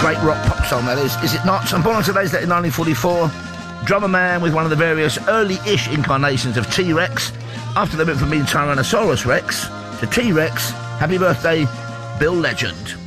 Great rock pop song, that is it not? And born on today's date in 1944, drummer man with one of the various early-ish incarnations of T-Rex. After they went from being Tyrannosaurus Rex to T-Rex, happy birthday, Bill Legend.